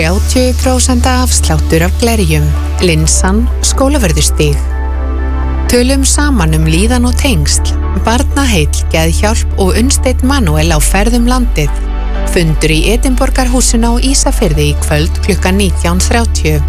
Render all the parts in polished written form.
30% afsláttur af glerjum. Linsan, Skólavörðustíg. Tölum saman líðan og tengsl. Barnaheill, geðhjálp og Unnsteinn Manuel á ferðum landið. Fundur í Edinborgarhúsinu á Ísafirði í kvöld klukkan 19:30.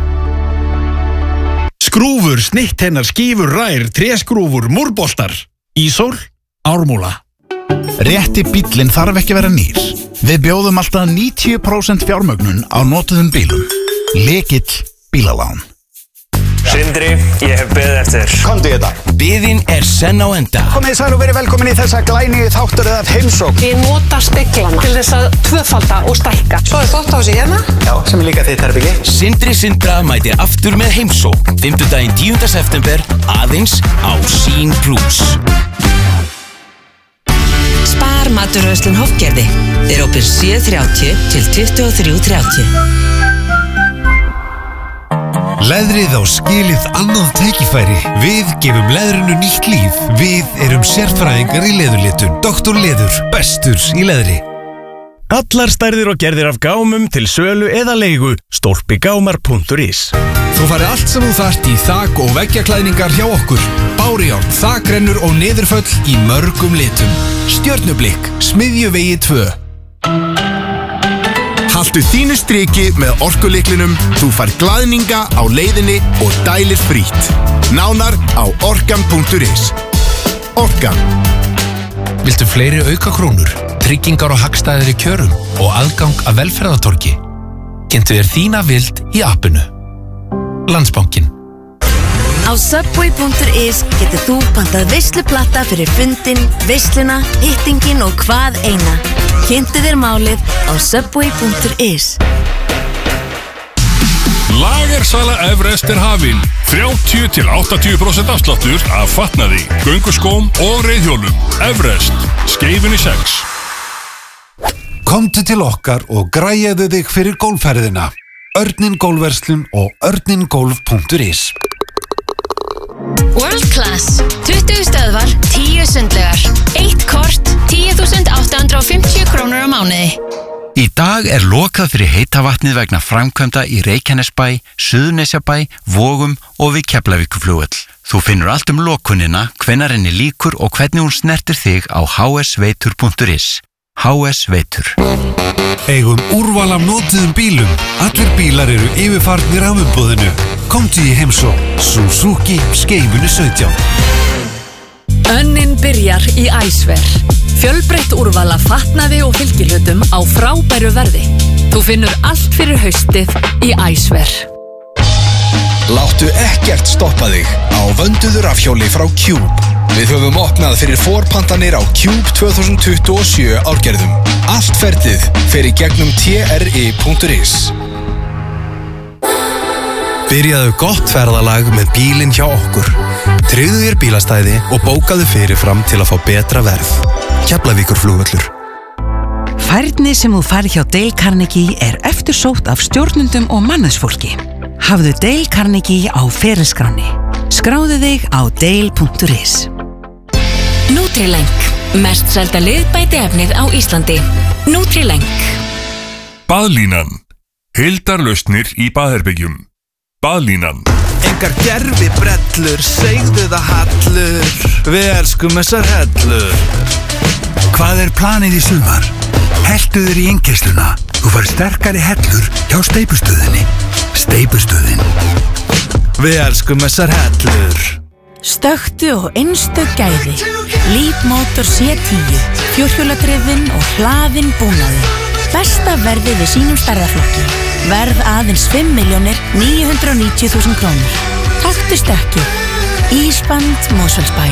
Skrúfur, snittennar, skífur, rær, tréskrúfur, múrboltar. Ísól, Ármúla. Rétti bíllinn þarf ekki vera nýr. Við bjóðum alltaf 90% fjármögnun á notuðum bílum. Lykill bílalán. Sindri, ég hef beðið eftir. Komdu í þetta. Biðin senn á enda. Komið sæl og verið velkomin í þessa glænýju þáttaröð af heimsókn. Ég nota speglana til þess að tvöfalda og stækka. Svo gott á sig hérna. Já, sem líka þitt herbyggi. Sindri Sindra mætir aftur með heimsókn 5. 10. september aðeins á Sín Plus. Spar maturverslun Hofgerði er opið 7:30 til 23:30. Leðrið á skilið annað tækifæri. Við gefum leðrinu nýtt líf. Við erum sérfræðingar í leðurlitun. Dr. Leður, bestur í leðri. Allar stærðir og gerðir af gámum til sölu eða leigu. Stólpigámar.is. Þú farið allt sem þú þarft í þak- og veggjaklæðningar hjá okkur. Bárujárn, þakrennur og niðurföll í mörgum litum. Stjörnublikk, Smiðjuvegi 2. Haltu þínu striki með orkulyklinum. Þú fær glaðninga á leiðinni og dælir frítt. Nánar á orkan.is. Orkan. Viltu fleiri aukakrónur, tryggingar og hagstæðir í kjörum og aðgang að velferðartorgi? Kynntu þér þína vild í appinu. Landsbankinn. Á Subway.is getur þú pantað veisluplatta fyrir fundin, veisluna, hittingin og hvað eina. Kynntu þér málið á Subway.is. Lagersala Everest hafin. 30-80% afsláttur af fatnaði, gönguskóm og reiðhjólum. Everest, Skeifunni 6. Komdu til okkar og græjaðu þig fyrir gólfferðina. Örnin Gólfverslun og örningolf.is. World Class, 20 stöðvar, 10 sundlegar. 1 kort, 10.850 krónur á mánuði. Í dag er lokað fyrir heita vatnið vegna framkvæmda í Reykjanesbæ, Suðurnesjabæ, Vogum og við Keflavíkurflugvöll. Þú finnur allt lokunina, hvenær henni lýkur og hvernig hún snertir þig á hsveitur.is. HS Veitur. Eigum úrval af notuðum bílum. Allir bílar eru yfirfarnir af umboðinu. Komdu í heimsókn. Suzuki Skeifunni 17. Önnin byrjar í Æsver. Fjölbreytt úrval af fatnaði og fylgihlutum á frábæru verði. Þú finnur allt fyrir haustið í Æsver. Láttu ekkert stoppa þig á vönduðu rafhjóli frá Cube. Við höfum opnað fyrir forpantanir á Cube 2027 árgerðum. Allt ferlið fer í gegnum tri.is. Byrjaðu gott ferðalag með bílinn hjá okkur. Tryggðu þér bílastæði og bókaðu fyrirfram til að fá betra verð. Keflavíkurflugvöllur. Færni sem þú færð hjá Dale Carnegie er eftirsótt af stjórnendum og mannauðsfólki. Hafðu Dale Carnegie á ferilskránni. Skráðu þig á dale.is. Nutrileng, mest selda liðbæti efnið á Íslandi. Nutrileng. Baðlínan. Heildarlausnir í baðherbyggjum. Baðlínan. Engar gerfi brellur, segðu það hallur. Við elskum þessar hellur. Hvað er planið í sumar? Heltu þér í innkeysluna. Þú fær sterkari hellur hjá Steypustöðinni. Steypustöðin. Við elskum þessar hellur. Stöktu og einstök gæði. Leap Motor C10. Fjórhjóladrifin og hlaðin búnaði. Besta verðið við sínum stærðarflokki. Verð aðeins 5.990.000 krónur. Taktu stökki. Ísband Mosfellsbæ.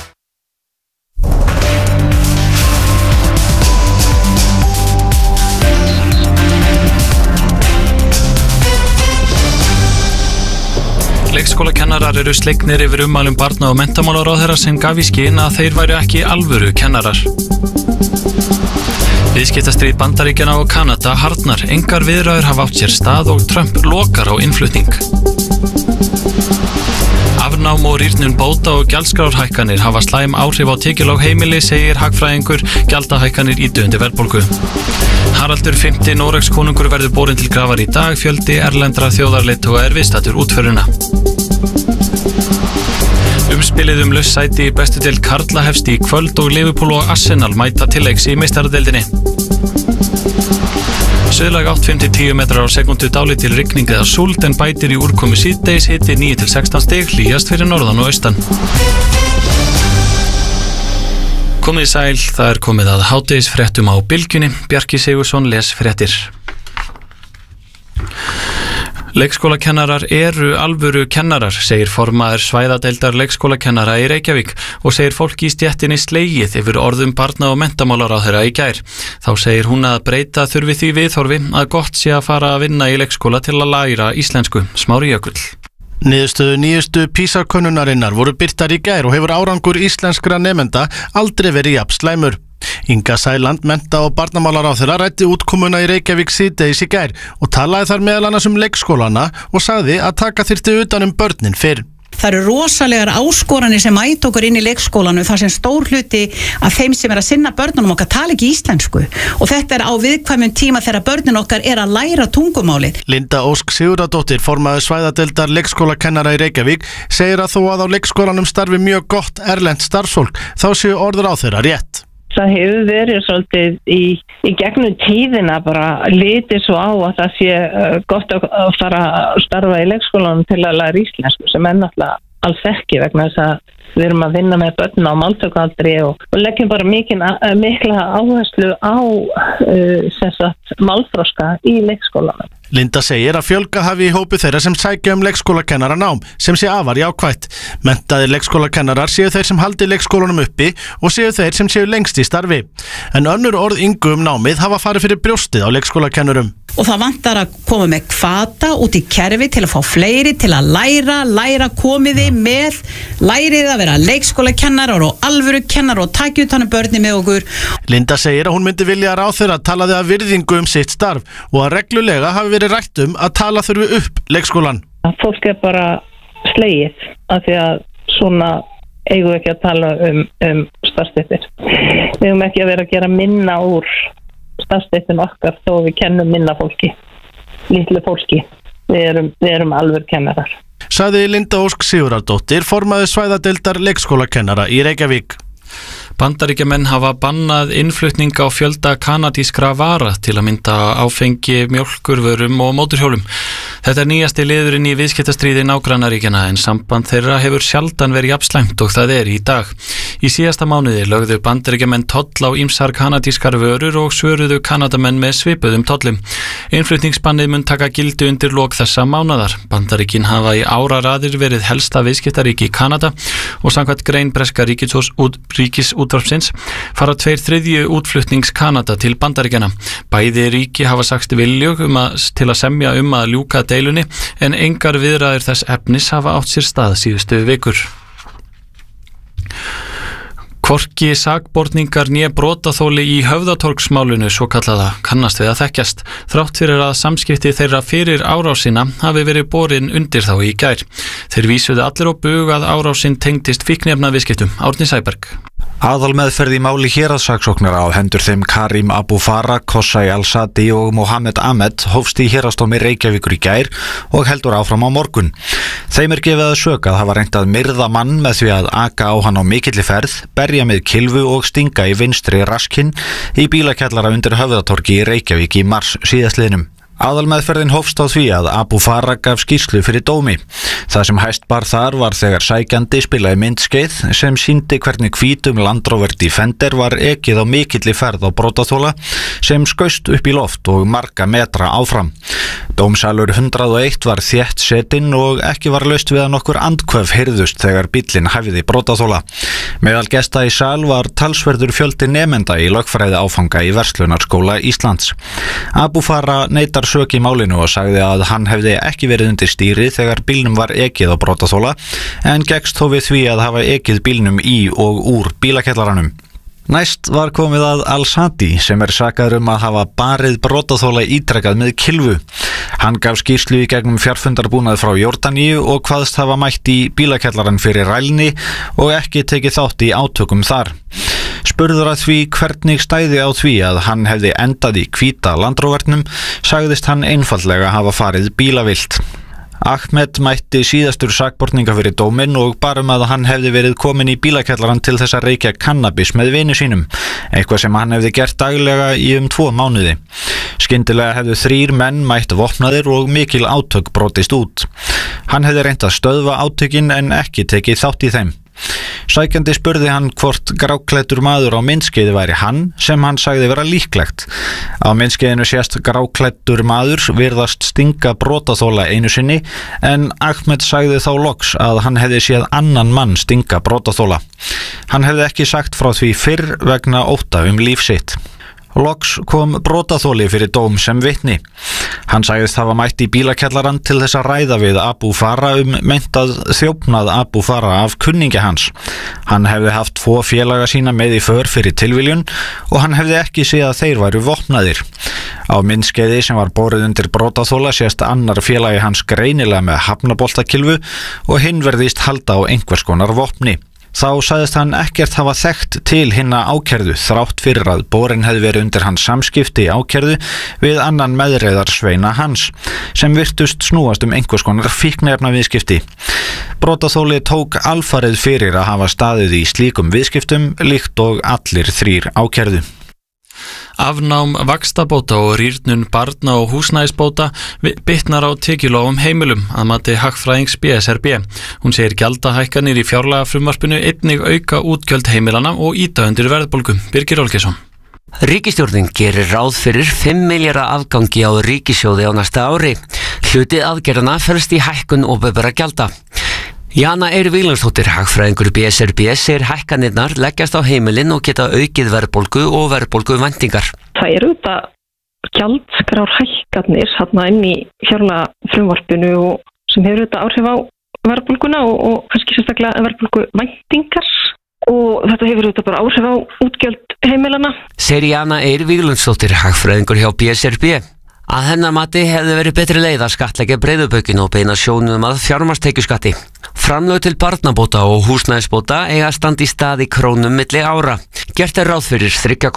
Leikskólakennarar eru slegnir yfir ummælum barna- og menntamálaráðherra sem gaf í skyn að þeir væru ekki alvöru kennarar. Viðskiptastríð Bandaríkjanna og Kanada harðnar, engar viðræður hafa átt sér stað og Trump lokar á innflutning. Uppnám og rýrnun bóta og gjaldskrárhækkanir hafa slæm áhrif á tekjulág heimili, segir hagfræðingur, gjaldahækkanir ýtundi verðbólgu. Haraldur 5. Noregs konungur verður borinn til grafar í dag, fjöldi erlendra þjóðarleiðtoga viðstaddur útförina. Umspilið laust sæti í bestu deild karla hefst í kvöld og Liverpool og Arsenal mæta til leiks í meistaradeildinni. Suðlæg 8-5-10 metrar á sekundu, dálítil rigning eða súld en bætir í úrkomu síðdegis, hiti 9-16 stig, hlýjast fyrir norðan og austan. Komið sæl, það komið að hádegisfréttum á Bylgjunni. Bjarki Sigursson les fréttir. Leikskólakennarar eru alvöru kennarar, segir formaður svæðadeildar leikskólakennara í Reykjavík og segir fólki í stéttinni slegið yfir orðum barna- og menntamálaráðherra í gær. Þá segir hún að breyta þurfi því viðhorfi að gott sé að fara að vinna í leikskóla til að læra íslensku. Smári Jökull. Niðurstöður nýjustu PISA-könnunarinnar voru birtar í gær og hefur árangur íslenskra nemenda aldrei verið jafn slæmur. Inga Sæland, mennta- og barnamálaráðherra, ræddi útkomuna í Reykjavík síðdegis í gær og talaði þar meðal annars leikskólana og sagði að taka þyrfti utan börnin fyrr. Það eru rosalegar áskoranir sem mæta okkur inn í leikskólanu þar sem stór hluti af þeim sem að sinna börnunum okkar tala ekki íslensku og þetta á viðkvæmum tíma þegar börnin okkar að læra tungumálið. Linda Ósk Sigurðardóttir, formaður svæðadeildar leikskólakennara í Reykjavík, segir að þó að á leikskólanum starfi mjög gott erlent starfsfólk þá séu orður á þeirra rétt. Það hefur verið svolítið í gegnum tíðina bara litið svo á að það sé gott að fara að starfa í leikskólanum til að læra íslensku sem náttúrulega alls ekki vegna þess að við erum að vinna með börn á máltökualdri og leggjum bara mikla áherslu á málþroska í leikskólanum. Linda segir að fjölga hafi í hópi þeirra sem sækja leikskólakennaranám sem sé afar jákvætt. Menntaðir leikskólakennarar séu þeir sem haldi leikskólanum uppi og séu þeir sem séu lengst í starfi. En önnur orð Ingu námið hafa farið fyrir brjóstið á leikskólakennurum. Og það vantar að koma með hvata út í kerfi til að fá fleiri til að læra komiði með, lærið að vera leikskólakennarar og alvöru kennar og taki utan börni með okkur. Linda segir að hún myndi vilja að ráðherra talaði að virðingu sitt starf og að reglulega hafi verið rætt að tala þurfi upp leikskólan. Fólk bara slegið af því að svona eigum við ekki að tala starfsstéttir. Við eigum ekki að vera að gera minna úr starfsstéttin okkar þó við kennum minna fólki, litlu fólki. Við erum alveg kennarar. Sagði Linda Ósk Sigurðardóttir, formaður svæðadeildar leikskólakennara í Reykjavík. Bandaríkjamenn hafa bannað innflutning á fjölda kanadískra vara til að mynda áfengi, mjólkurvörum og móturhjólum. Þetta nýjasti liðurinn í viðskiptastríði nágrannaríkjana en samband þeirra hefur sjaldan verið jafn slæmt og það í dag. Í síðasta mánuði lögðu Bandaríkjamenn toll á ýmsar kanadískar vörur og svöruðu Kanadamenn með svipuðum tollum. Innflutningsbannið mun taka gildi undir lok þessa mánaðar. Bandaríkin hafa í áraraðir verið helsta viðskiptaríki í Kanada og samkvæmt grein breska ríkisútvarpsins fara 2/3 útflutnings Kanada til Bandaríkjana. Bæði ríki hafa sagst viljug til að semja að ljúka deilunni en engar viðræður þess efnis hafa átt sér stað síðustu vikur. Hvorki sakborningar né brotaþoli í Höfðatorgsmálinu svo kallaða kannast við að þekkjast, þrátt fyrir að samskipti þeirra fyrir árásina hafi verið borin undir þá í gær. Þeir vísuðu allir á bug að árásin tengdist fíkniefnaviðskiptum. Árni Sæberg. Aðalmeðferð í máli héraðssaksóknara á hendur þeim Karim Abu Farah, Qosai Al-Sadi og Mohamed Ahmed hófst í héraðsdómi Reykjavíkur í gær og heldur áfram á morgun. Þeim gefið að sök að hafa reynt að myrða mann með því að aka á hann á mikilli ferð, berja með kylfu og stinga í vinstri raskinn í bílakjallara undir Höfðatorgi í Reykjavík í mars síðastliðnum. Aðalmeðferðin hófst á því að Abu Farah gaf skýrslu fyrir dómi. Það sem hæst bar þar var þegar sækjandi spilaði myndskeið sem sýndi hvernig hvítum Land Rover Defender var ekið á mikilli ferð á brotaþola sem skaust upp í loft og marga metra áfram. Dómsalur 101 var þétt setinn og ekki var laust við að nokkur andkvöf heyrðust þegar bíllinn hæfði brotaþola. Meðal gesta í sal var talsverður fjöldi nemenda í lögfræði áfanga í Verslunarskóla Íslands. Abu Farah neitar sök í málinu og sagði að hann hefði ekki verið undir stýri þegar bílnum var ekið á brotaþola en gekkst þó við því að hafa ekið bílnum í og úr bílakjallaranum. Næst var komið að Al-Sadi sem sakaður að hafa barið brotaþola ítrekað með kylfu. Hann gaf skýrslu í gegnum fjarfundarbúnað frá Jórdaníu og kvaðst hafa mætt í bílakellarann fyrir rælni og ekki tekið þátt í átökum þar. Spurður að því hvernig stæði á því að hann hefði endað í hvíta landróvernum, sagðist hann einfaldlega hafa farið bílavilt. Ahmed mætti síðastur sakborninga fyrir dóminn og barum að hann hefði verið komin í bílakellarann til þess að reykja kannabis með vini sínum, eitthvað sem hann hefði gert daglega í 2 mánuði. Skyndilega hefðu 3 menn mætt vopnaðir og mikil átök brotist út. Hann hefði reynt að stöðva átökin en ekki tekið þátt í þeim. Sækjandi spurði hann hvort gráklæddur maður á myndskeiði væri hann, sem hann sagði vera líklegt. Á myndskeiðinu sést gráklæddur maður virðast stinga brotaþola einu sinni, en Ahmed sagði þá loks að hann hefði séð annan mann stinga brotaþola. Hann hefði ekki sagt frá því fyrr vegna ótta líf sitt. Loks kom brotaþoli fyrir dóm sem vitni. Hann sagðist hafa mætt í bílakellarann til þess að ræða við Abu Farah meintað þjófnað Abu Farah af kunningja hans. Hann hefði haft 2 félaga sína með í för fyrir tilviljun og hann hefði ekki séð að þeir væru vopnaðir. Á myndskeiði sem var borið undir brotaþola sést annar félagi hans greinilega með hafnaboltakylfu og hinn verðist halda á einhvers konar vopni. Þá sagðist hann ekkert hafa þekkt til hinna ákærðu þrátt fyrir að borin hefði verið undir hans samskipti ákærðu við annan meðreiðarsveina hans sem virtust snúast einhvers konar fíkniefnaviðskipti. Brotaþoli tók alfarið fyrir að hafa staðið í slíkum viðskiptum líkt og allir 3 ákærðu. Afnám vaxtabóta og rýrnun barna og húsnæðisbóta bitnar á tekjulógum heimilum að mati hagfræðings BSRB. Hún segir gjaldahækkanir í fjárlagafrumvarpinu einnig auka útgjöld heimilana og ýta undir verðbólgu. Birgir Olgeirsson. Ríkisstjórnin gerir ráð fyrir 5 milljarða afgangi á ríkissjóði á næsta ári. Hluti aðgerðana felst í hækkun opinberra gjalda. Jana Eir Víglundsdóttir, hagfræðingur BSRB, segir hækkanirnar leggjast á heimilin og geta aukið verðbólgu og verðbólguvæntingar. Það eru þetta gjaldskrár hækkanir þarna inn í fjárlagafrumvarpinu og sem hefur þetta áhrif á verðbólguna og kannski sérstaklega verðbólguvæntingar og þetta hefur þetta bara áhrif á útgjöld heimilana. Segir Jana Eir Víglundsdóttir, hagfræðingur hjá BSRB. Að hennar mati hefði verið betri leið að skattleggja breiðubökin og beina sjónum að fjármagnstekjuskatti. Framlög til barnabóta og húsnæðisbóta eiga standi í stað í krónum milli ára. Gert ráð fyrir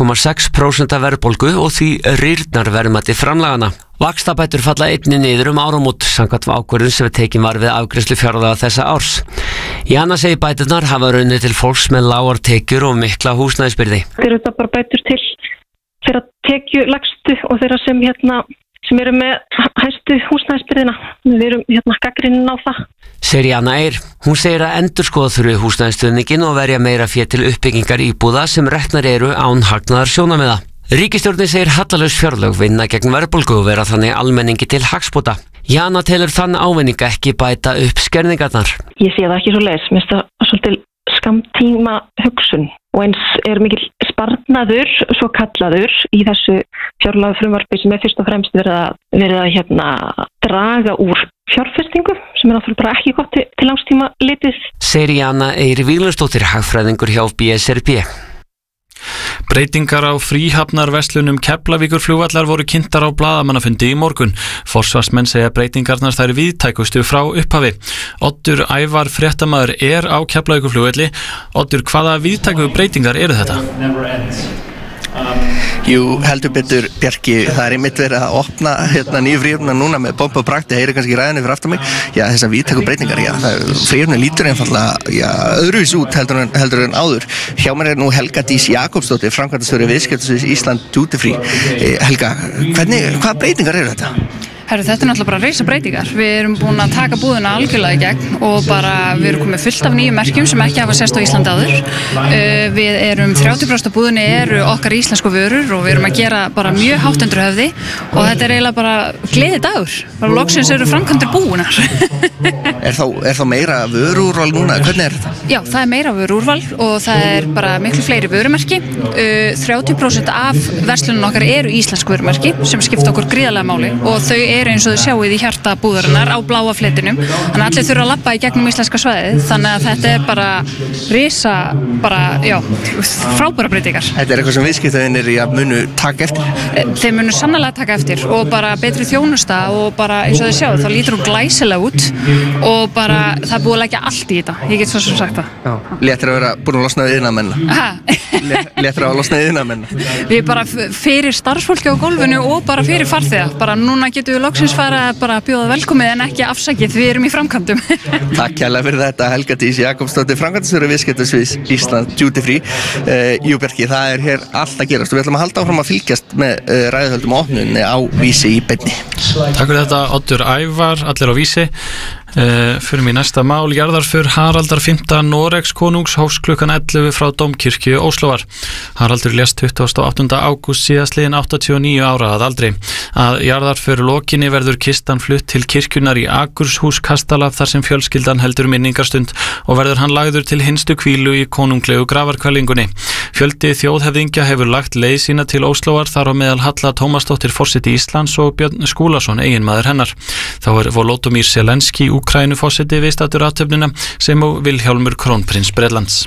3,6% verðbólgu og því rýrnar verðmæti framlagana. Vaxtabætur falla einnig niður áramót samkvæmt ákvörðun sem tekin var við afgreiðslu fjárlaga þessa árs. Jana segir bæturnar hafa runnið til fólks með lágar tekjur og mikla húsnæðisbyrði. Þeir eru þetta bara bætur til þeirra tekjulægstu og þeirra sem eru með hæstu húsnæðisbyrðina. Við erum gagnrýnin á það. Segir Jana Eir. Hún segir að endurskoða þurfi húsnæðisstuðningin og verja meira fé til uppbyggingar íbúða sem reknar eru án hagnaðar sjónarmiða. Ríkisstjórnin segir hallalaus fjárlög vinna gegn verðbólgu og vera þannig almenningi til hagsbóta. Jana telur þann ávinning ekki bæta upp skerðingarnar. Ég sé það ekki svo leis. Mér finnst það svolítið skammtíma hugsun og eins er mikil sparnaður, svo kallaður í þessu fjárlagafrumvarpi sem fyrst og fremst verið að draga úr fjárfestingu sem náttúrulega bara ekki gott til langstíma litið. Segir Jana Eir Víglundsdóttir, hagfræðingur hjá BSRB. Breytingar á fríhafnarverslunum Keflavíkurflugvallar voru kynntar á blaðamannafundi í morgun. Forsvarsmenn segja breytingarnar þær víðtækustu frá upphafi. Oddur Ævar fréttamaður á Keflavíkurflugvalli. Oddur, hvaða víðtæku breytingar eru þetta? Jú, heldur betur Bjarki, það einmitt verið að opna nýju fríhöfnina núna með bomba og brakt, það heyrir kannski ræðinni fyrir aftan mig. Já, þessar víðtæku breytingar, fríhöfnin lítur einfaldlega öðruvís út heldur en áður. Hjá mér nú Helga Dís Jakobsdóttir, framkvæmdastjóri viðskiptasviðs Ísland Duty Free. Helga, hvaða breytingar eru þetta? Herru, þetta náttúrulega bara reisa breytingar. Við erum búin að taka búðina algjörlega í gegn og við erum komið fullt af nýjum merkjum sem ekki hafa sést á Íslandi áður. Við erum 30% af búðinni eru okkar íslensku vörur og við erum að gera bara mjög hátt undir höfði og þetta er eiginlega bara gleði dagur. Bara loksins eru framkvæmdir búinar. Er þá meira vörúrval núna? Hvernig er þetta? Já, það er meira vörúrval og það er bara miklu fleiri vörumerki. 30% af verslunum okkar eru íslensk vörumerki sem skipta okkur gríðarlega máli og þau eru eins og þau sjáið í hjarta búðarinnar á bláa fletinum, þannig að allir þurfa að labba í gegnum íslenska svæðið, þannig að þetta er bara risa, frábæra breytingar. Þetta er eitthvað sem viðskiptavinir munu taka eftir? Þeir munu sannarlega taka eftir og bara betri þjónusta og bara eins og þau sjáið, þá lítur hún glæsilega út og bara það er búið að leggja allt í þetta, ég get svo sem sagt það. Léttir að vera búin að losna við iðnaðarmennina? Léttir að losna við iðnaðarmennina? Við bara fyrir starfsfólki á gólfinu og bara fyrir farþega, bara núna getum við loksins fara bara að bjóða velkomið en ekki afsakið, við erum í framkvæmdum. Takk kærlega fyrir þetta, Helga Dís Jakobsdóttir, framkvæmdastjóri viðskiptasviðs Ísland Duty Free. Jú Bjarki, það er hér allt að gerast og við ætlum að halda áfram að fylgjast með ræðuhöldum og opnunni á Vísi í beinni. Takk fyrir þetta, Oddur Ævar, allir á Vísi. Fyrir mig næsta mál, jarðarför Haraldar 5. Noregs konungs hófst klukkan 11 frá Dómkirkju Óslóar. Haraldur lést 28. ágúst síðastliðin 89 ára að aldri. Að jarðarför lokinni verður kistan flutt til kirkjunar í Akurshús Kastala þar sem fjölskyldan heldur minningarstund og verður hann lagður til hinstu hvílu í konunglegu grafarkvælingunni. Fjöldi þjóðhefðingja hefur lagt leið sína til Óslóar, þar á meðal Halla Tómasdóttir forseti Íslands og Björn Skúlason eiginmaður hennar. Þá er Volodymyr Zelenský Úkraínuforseti viðstaddur athöfnina sem og Vilhjálmur krónprins Bretlands.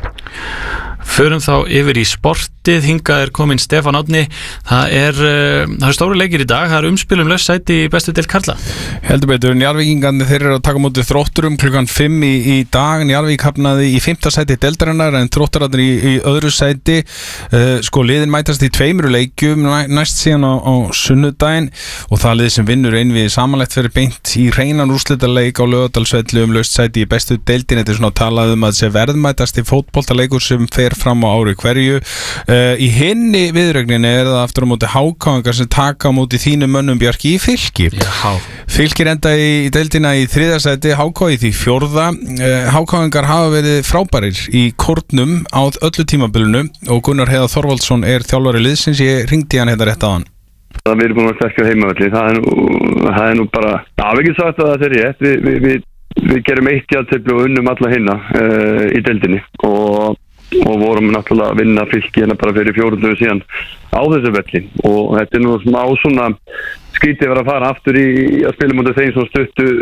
Förum þá yfir í sportið, hingað er kominn Stefán Árni. Það er stóru leikir í dag, það er umspil laust sæti í bestu deild karla. Heldur betur, Njarðvíkingarnir þeir eru að taka móti Þrótturum klukkan 5 í dag. Njarðvík hafnaði í 5. sæti deildarinnar en Þrótturarnir í öðru sæti. Liðin mætast í 2 leikjum næst síðan á sunnudaginn og það lið sem vinnur einvið samanlegt fyrir beint í hreinan úrslitaleik á Laugardalsvelli laust sæti í bestu deildin. Þetta er svona talað að sé verðmætasti fótboltaleikur sem fer fram á ári hverju. Í hinni viðrögninni er það aftur á móti Hákáingar sem taka á móti þínum mönnum Bjarki í Fylki. Fylkir enda í deildina í 3. sæti, Háká í því 4. Hákáingar hafa verið frábærir í kórnum á öllu tímabilinu og Gunnar Heiðar Þorvaldsson er þjálfari liðsins. Ég hringdi hann hérna rétt á hann. Við erum búin að sterkja heimavelli, það er nú bara, við getum sagt að það er rétt, við gerum 1 jafntefli og unnum alla hinna í deildinni og vorum náttúrulega að vinna Fylki hérna bara fyrir 4 síðan á þessu velli og þetta er nú smá svona skrítið að vera að fara aftur í að spila mútið þeim svona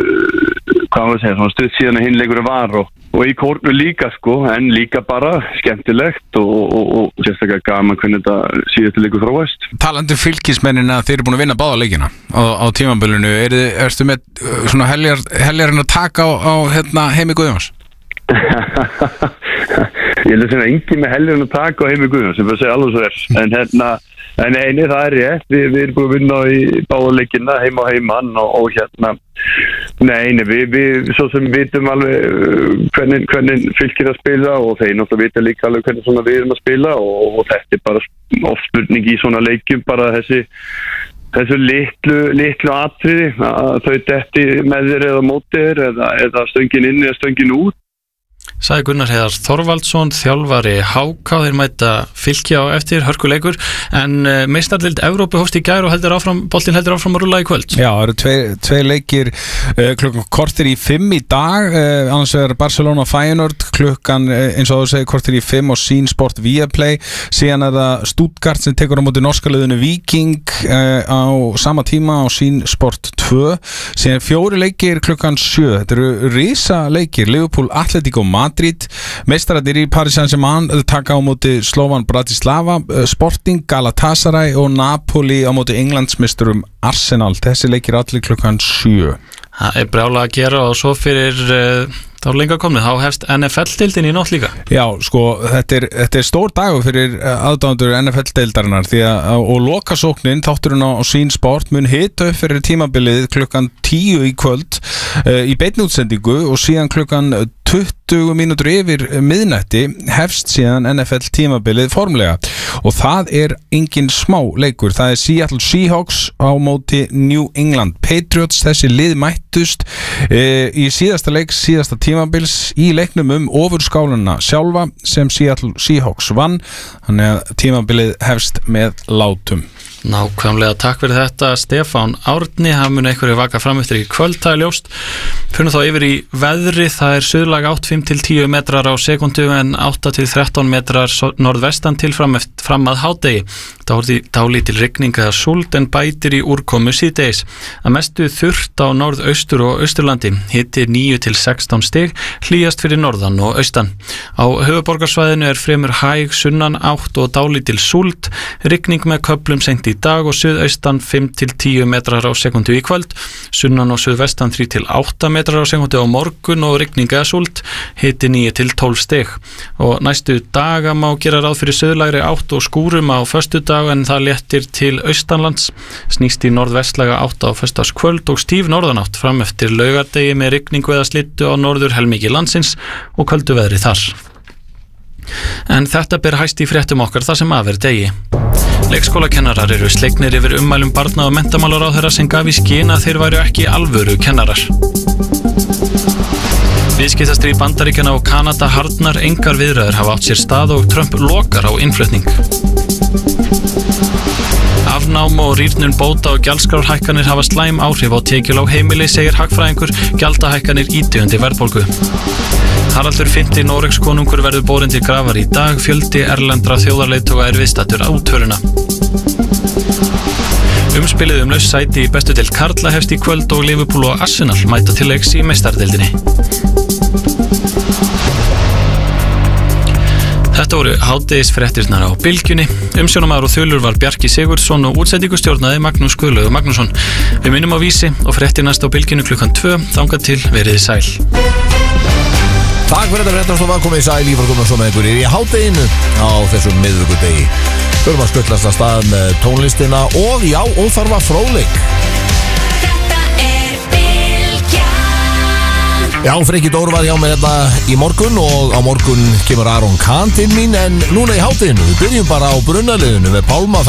stutt síðan að hinleikur var og í kórnu líka en líka bara skemmtilegt og sérstaklega gaman hvernig þetta síðustu leikur þróast. Talandi Fylkismennina, þeir eru búin að vinna báða leikina á tímabilinu, ertu með svona heljarinn að taka á Heimi Guðjóns? Ég held að segja engin með helgirinn að taka á Heimi Guðjóns sem fyrir að segja alveg svo en eini það er rétt, við erum búin að vinna í báðaleikina heima á heimann og við svo sem vitum alveg hvernig Fylkir að spila og þeir náttúrulega vita líka alveg hvernig svona við erum að spila og þetta er bara oft spurning í svona leikjum bara þessu litlu atriði að þau detti með þér eða móti þér eða stöngin inn eða stöngin út. Sagði Gunnar Heiðar Þorvaldsson, þjálfari Háká, þeir mæta Fylki á eftir, hörkuleikur, en meistardeild Evrópu hófst í gær og boltinn heldur áfram að rúlla í kvöld. Já, það eru tvei leikir klukkan kortir í 5 í dag, annars er Barcelona Feyenoord klukkan eins og þú segir kortir í 5 og Sýn Sport Viaplay, síðan er það Stuttgart sem tekur á móti norska liðinu Viking á sama tíma á Sýn Sport 2, síðan 4 leikir klukkan 7, þetta eru risa leikir, Liverpool, Atletico Madrid, meistaradir í Paris Saint-Germain taka á móti Slovan Bratislava, Sporting, Galatasaray og Napoli á móti Englandsmeisturum Arsenal. Þessi leikir allir klukkan 7. Það er brjálega að gera og svo fyrir þá lengra komið, þá hefst NFL-deildin í nótt líka. Já, þetta er stór dagur fyrir aðdáendur NFL-deildarinnar því og lokasóknin, þátturinn á Sýn Sport mun hita upp fyrir tímabilið klukkan 10 í kvöld í beinni útsendingu og síðan klukkan 20 mínútur yfir miðnætti hefst síðan NFL tímabilið formlega og það er engin smá leikur, það er Seattle Seahawks á móti New England Patriots. Þessi lið mættust í síðasta leik síðasta tímabils í leiknum ofurskáluna sjálfa sem Seattle Seahawks vann, þannig að tímabilið hefst með látum. Nákvæmlega, takk fyrir þetta Stefán Árni, það mun einhverju vaka fram eftir í kvöld, það ljóst. Fyrir þá yfir í veðri, það söðlag 8-5-10 metrar á sekundu en 8-13 metrar norðvestan til fram að hádegi. Dálítil rigning eða súld en bætir í úrkomu síðdegis. Að mestu þurrt á norðaustur og austurlandi, hiti 9-16 stig, hlýjast fyrir norðan og austan. Á höfuðborgarsvæðinu fremur hæg sunnan átt og dálítil súld, rigning með köflum seint í dag og suðaustan 5-10 metrar á sekundu í kvöld, sunnan og suðvestan 3-8 metrar á sekundu á morgun og rigning eða súld, hiti 9-12 stig. Og næstu daga má gera ráð fyrir suðlægri átt og skúrum á föstudag en það léttir til austanlands, snýst í norðvestlæga átt á föstudagskvöld og stíf norðanátt fram eftir laugardegi með rigningu eða slittu á norður helmingi landsins og köldu veðri þar. En þetta ber hæst í fréttum okkar þar sem af degi. Leikskólakennarar eru slegnir yfir ummælum barna- og menntamálaráðherra sem gaf í skyn að þeir væru ekki alvöru kennarar. Viðskiptastríð Bandaríkjanna og Kanada harðnar, engar viðræður hafa átt sér stað og Trump lokar á innflutning. Afnám og rýrnun bóta og gjaldskrárhækkanir hafa slæm áhrif á tekjulág heimili, segir hagfræðingur, gjaldahækkanir ýti undir verðbólgu. Haraldur V Noregskonungur verður borin til grafar í dag, fjöldi erlendra þjóðarleiðtoga viðstaddur útförina. Umspilið laust sæti í bestu deild karla hefst í kvöld og Liverpool og Arsenal mæta til leiks í meistaradeildinni. Þetta voru hádegisfréttirnar á Bylgjunni. Umsjónamaður og þulur var Bjarki Sigurðsson og útsendingu stjórnaði Magnús Guðlaugur Magnússon. Við minnum á Vísi og fréttir næst á Bylgjunni 2:00, þangað til veriði sæl. Takk fyrir þetta fréttastofa, komið í sæl í fórkomna svo með ykkur í hádeginu á þessum miðvikudegi. Förum að skutlast að stað með tónlistina og já, óþarfa fróðleik. Já, Frikki Dór var hjá mér hérna í morgun og á morgun kemur Aron Kahn til mín en núna í hádeginu, við byrjum bara á brunnaliðinu með Pálma